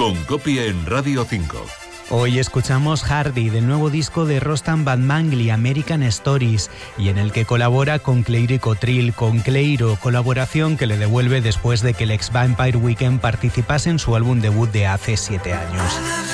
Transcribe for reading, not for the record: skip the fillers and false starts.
Con Copia en Radio 5. Hoy escuchamos Hardy, del nuevo disco de Rostam Bandmangli, American Stories, y en el que colabora con Cleiro y Cotril, con Cleiro, colaboración que le devuelve después de que el ex Vampire Weekend participase en su álbum debut de hace 7 años.